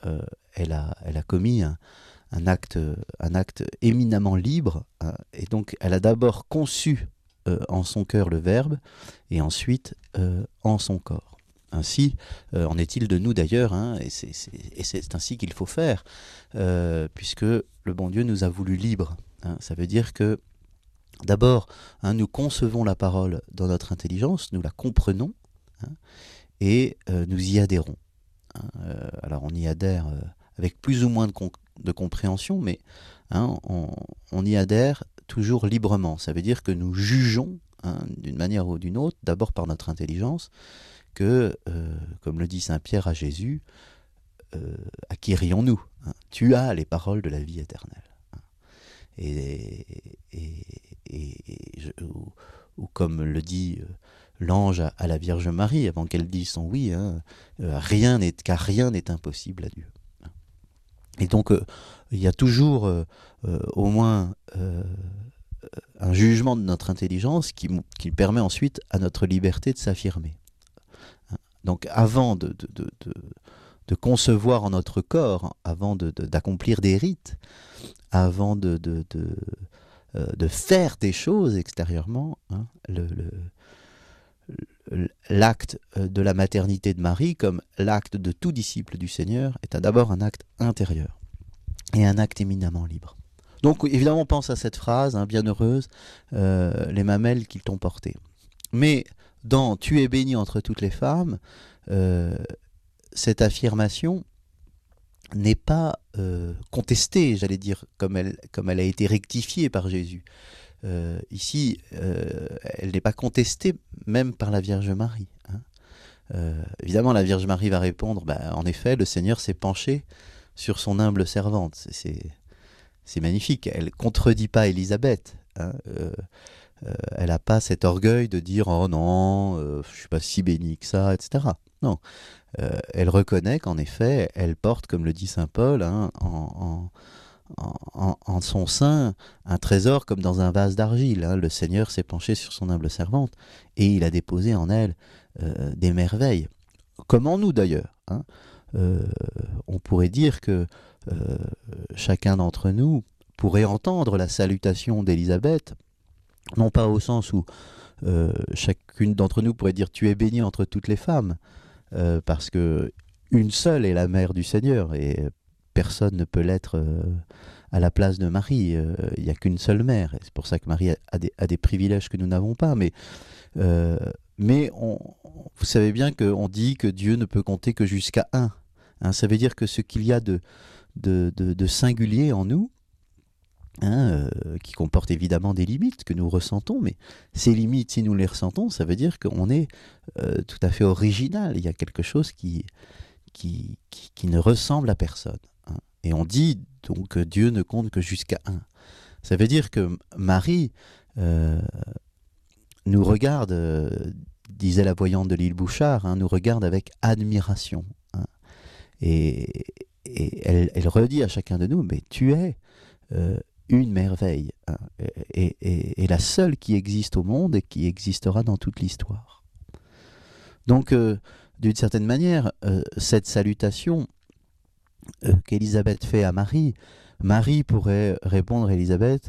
elle a commis un acte éminemment libre, hein, et donc elle a d'abord conçu en son cœur le Verbe, et ensuite en son corps. Ainsi en est-il de nous d'ailleurs, hein, et c'est ainsi qu'il faut faire, puisque le bon Dieu nous a voulu libres. Hein. Ça veut dire que d'abord, hein, nous concevons la parole dans notre intelligence, nous la comprenons, hein, et nous y adhérons. Hein. Alors on y adhère avec plus ou moins de compréhension, mais hein, on y adhère toujours librement. Ça veut dire que nous jugeons, hein, d'une manière ou d'une autre, d'abord par notre intelligence, que, comme le dit Saint Pierre à Jésus, à qui rions-nous, hein, tu as les paroles de la vie éternelle. Hein. Ou comme le dit l'ange à la Vierge Marie, avant qu'elle dise son oui, hein, car rien n'est impossible à Dieu. Et donc, il y a toujours au moins un jugement de notre intelligence qui permet ensuite à notre liberté de s'affirmer. Donc, avant de concevoir en notre corps, avant d'accomplir des rites, avant de faire des choses extérieurement, hein, l'acte de la maternité de Marie, comme l'acte de tout disciple du Seigneur, est d'abord un acte intérieur et un acte éminemment libre. Donc évidemment, on pense à cette phrase, hein, bienheureuse, les mamelles qu'ils t'ont portées. Mais dans « Tu es bénie entre toutes les femmes », cette affirmation n'est pas contestée, j'allais dire, comme elle a été rectifiée par Jésus. Ici, elle n'est pas contestée même par la Vierge Marie. Hein. Évidemment, la Vierge Marie va répondre, en effet, le Seigneur s'est penché sur son humble servante. C'est magnifique. Elle ne contredit pas Élisabeth. Hein. Elle n'a pas cet orgueil de dire « Oh non, je ne suis pas si bénie que ça », etc. Non. Elle reconnaît qu'en effet, elle porte, comme le dit saint Paul, hein, en son sein un trésor comme dans un vase d'argile. Hein. Le Seigneur s'est penché sur son humble servante et il a déposé en elle des merveilles. Comme en nous d'ailleurs. Hein. On pourrait dire que chacun d'entre nous pourrait entendre la salutation d'Élisabeth, non pas au sens où chacune d'entre nous pourrait dire « Tu es bénie entre toutes les femmes », parce que une seule est la mère du Seigneur et personne ne peut l'être à la place de Marie. Il n'y a qu'une seule mère. C'est pour ça que Marie a des privilèges que nous n'avons pas. Mais vous savez bien qu'on dit que Dieu ne peut compter que jusqu'à un. Hein, ça veut dire que ce qu'il y a de singulier en nous, hein, qui comporte évidemment des limites que nous ressentons, mais ces limites, si nous les ressentons, ça veut dire qu'on est tout à fait original. Il y a quelque chose qui ne ressemble à personne. Hein. Et on dit donc que Dieu ne compte que jusqu'à un. Ça veut dire que Marie nous regarde, disait la voyante de l'île Bouchard, hein, nous regarde avec admiration. Hein. Et elle redit à chacun de nous, mais tu es une merveille, hein, et la seule qui existe au monde et qui existera dans toute l'histoire. Donc, d'une certaine manière, cette salutation qu'Élisabeth fait à Marie, Marie pourrait répondre à Élisabeth,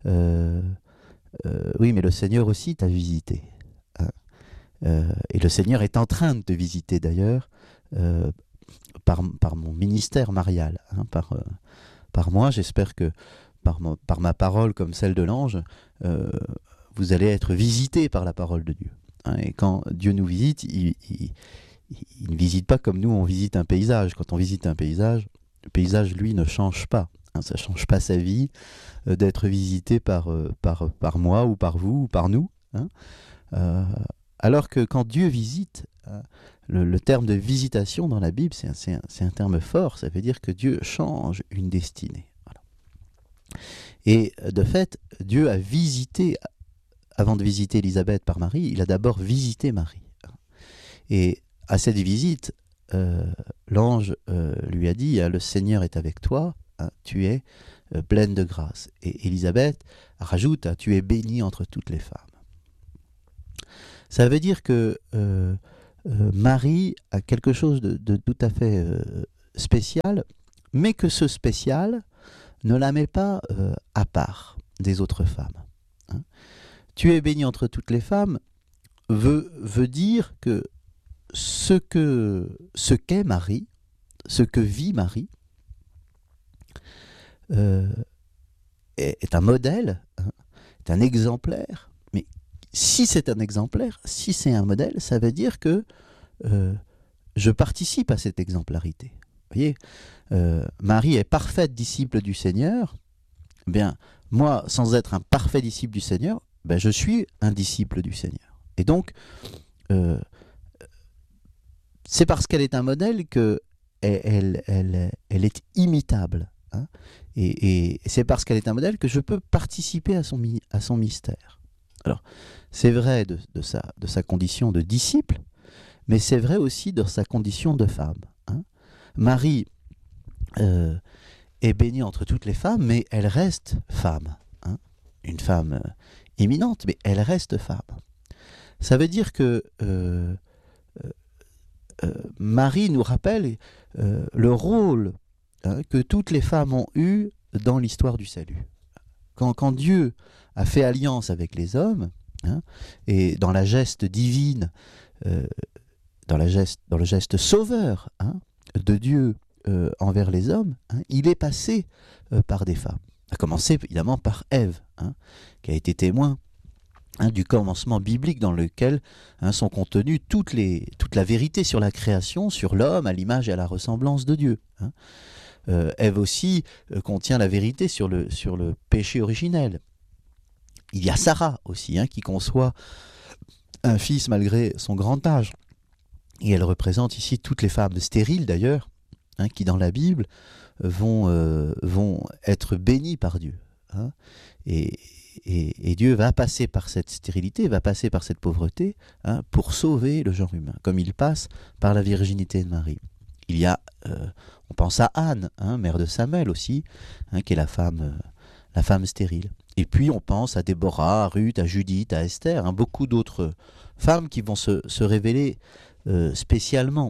oui, mais le Seigneur aussi t'a visité. Hein. Et le Seigneur est en train de te visiter d'ailleurs, par mon ministère marial, hein, par moi. J'espère que par ma parole comme celle de l'ange, vous allez être visité par la parole de Dieu. Hein. Et quand Dieu nous visite, il ne visite pas comme nous on visite un paysage. Quand on visite un paysage, le paysage, lui, ne change pas. Hein. Ça ne change pas sa vie d'être visité par moi ou par vous ou par nous. Hein. Alors que quand Dieu visite, le terme de visitation dans la Bible, c'est un terme fort. Ça veut dire que Dieu change une destinée. Voilà. Et de fait, Dieu a visité, avant de visiter Élisabeth par Marie, il a d'abord visité Marie. Et à cette visite, l'ange lui a dit, le Seigneur est avec toi, hein, tu es pleine de grâce. Et Élisabeth rajoute, tu es bénie entre toutes les femmes. Ça veut dire que Marie a quelque chose de tout à fait spécial, mais que ce spécial ne la met pas à part des autres femmes. Hein. Tu es bénie entre toutes les femmes veut dire que ce qu'est Marie, ce que vit Marie, est un modèle, hein, est un exemplaire. Mais si c'est un exemplaire, si c'est un modèle, ça veut dire que je participe à cette exemplarité. Vous voyez, Marie est parfaite disciple du Seigneur. Bien, moi, sans être un parfait disciple du Seigneur, ben, je suis un disciple du Seigneur. Et donc, c'est parce qu'elle est un modèle que elle est imitable. Hein, et c'est parce qu'elle est un modèle que je peux participer à son mystère. Alors, c'est vrai de sa condition de disciple, mais c'est vrai aussi de sa condition de femme. Hein. Marie est bénie entre toutes les femmes, mais elle reste femme. Hein. Une femme éminente, mais elle reste femme. Ça veut dire que Marie nous rappelle le rôle que toutes les femmes ont eu dans l'histoire du salut. Quand Dieu a fait alliance avec les hommes, hein, et dans la geste divine, dans le geste sauveur, hein, de Dieu envers les hommes, hein, il est passé par des femmes. À commencer évidemment par Ève, hein, qui a été témoin, hein, du commencement biblique dans lequel, hein, sont contenues toute la vérité sur la création, sur l'homme à l'image et à la ressemblance de Dieu. Hein. Ève aussi contient la vérité sur le péché originel. Il y a Sarah aussi, hein, qui conçoit un fils malgré son grand âge. Et elle représente ici toutes les femmes stériles d'ailleurs, hein, qui dans la Bible vont être bénies par Dieu. Hein. Et Dieu va passer par cette stérilité, va passer par cette pauvreté, hein, pour sauver le genre humain, comme il passe par la virginité de Marie. Il y a, on pense à Anne, hein, mère de Samuel aussi, hein, qui est la femme stérile. Et puis on pense à Déborah, à Ruth, à Judith, à Esther, hein, beaucoup d'autres femmes qui vont se révéler spécialement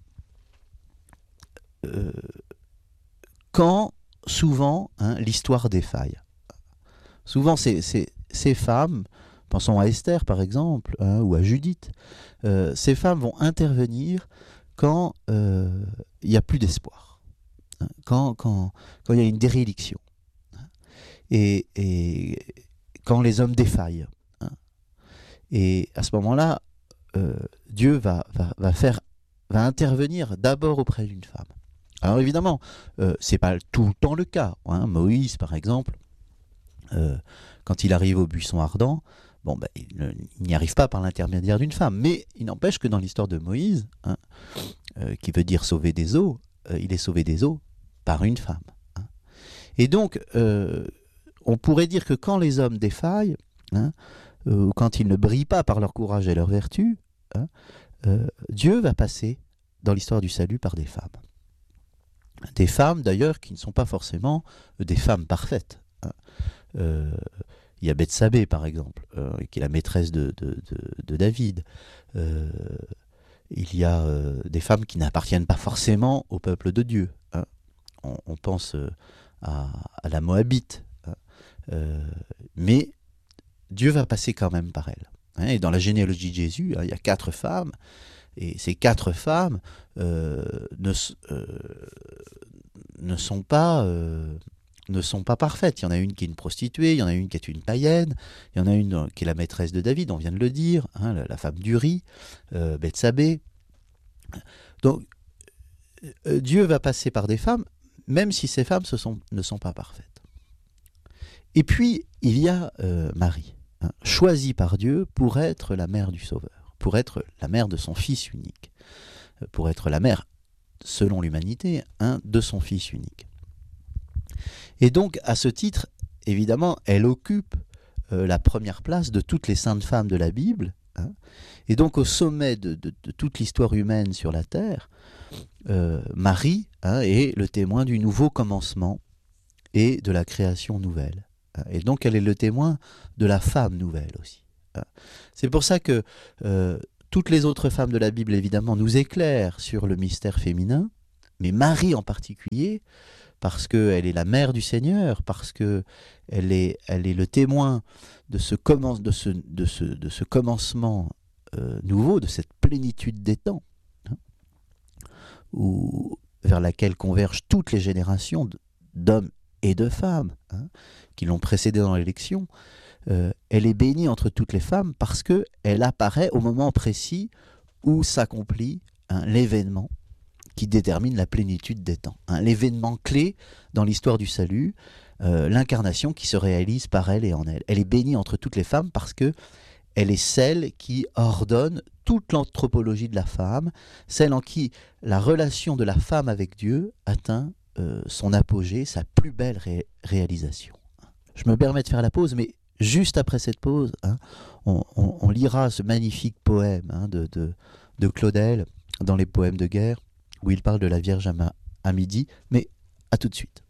quand souvent, hein, l'histoire défaille. Souvent ces femmes, pensons à Esther par exemple, hein, ou à Judith, ces femmes vont intervenir quand il n'y a plus d'espoir, hein, quand il y a une déréliction, hein, et quand les hommes défaillent. Hein. Et à ce moment-là, Dieu va intervenir d'abord auprès d'une femme. Alors évidemment, c'est pas tout le temps le cas. Hein. Moïse, par exemple, quand il arrive au buisson ardent, bon, ben, il n'y arrive pas par l'intermédiaire d'une femme. Mais il n'empêche que dans l'histoire de Moïse, hein, qui veut dire sauver des eaux, il est sauvé des eaux par une femme. Hein. Et donc, on pourrait dire que quand les hommes défaillent, hein, ou quand ils ne brillent pas par leur courage et leur vertu, hein, Dieu va passer dans l'histoire du salut par des femmes. Des femmes d'ailleurs qui ne sont pas forcément des femmes parfaites. Hein. Il y a Bethsabée par exemple, qui est la maîtresse de David. Il y a des femmes qui n'appartiennent pas forcément au peuple de Dieu. Hein. On pense à la Moabite. Hein. Mais Dieu va passer quand même par elle. Hein. Et dans la généalogie de Jésus, hein, il y a 4 femmes. Et ces 4 femmes ne sont pas parfaites. Il y en a une qui est une prostituée, il y en a une qui est une païenne, il y en a une qui est la maîtresse de David, on vient de le dire, hein, la femme d'Uri, Bethsabée. Donc, Dieu va passer par des femmes, même si ces femmes ne sont pas parfaites. Et puis, il y a Marie, hein, choisie par Dieu pour être la mère du Sauveur, pour être la mère de son Fils unique, pour être la mère, selon l'humanité, hein, de son Fils unique. Et donc, à ce titre, évidemment, elle occupe la première place de toutes les saintes femmes de la Bible. Hein, et donc, au sommet de toute l'histoire humaine sur la terre, Marie, hein, est le témoin du nouveau commencement et de la création nouvelle. Hein, et donc, elle est le témoin de la femme nouvelle aussi. Hein. C'est pour ça que toutes les autres femmes de la Bible, évidemment, nous éclairent sur le mystère féminin, mais Marie en particulier, parce qu'elle est la mère du Seigneur, parce qu'elle est le témoin de ce commencement nouveau, de cette plénitude des temps, hein, vers laquelle convergent toutes les générations d'hommes et de femmes, hein, qui l'ont précédée dans l'élection. Elle est bénie entre toutes les femmes parce qu'elle apparaît au moment précis où s'accomplit l'événement qui détermine la plénitude des temps. L'événement clé dans l'histoire du salut, l'incarnation qui se réalise par elle et en elle. Elle est bénie entre toutes les femmes parce que elle est celle qui ordonne toute l'anthropologie de la femme, celle en qui la relation de la femme avec Dieu atteint son apogée, sa plus belle réalisation. Je me permets de faire la pause, mais juste après cette pause, on lira ce magnifique poème de Claudel dans les poèmes de guerre, où il parle de la Vierge à midi, mais à tout de suite.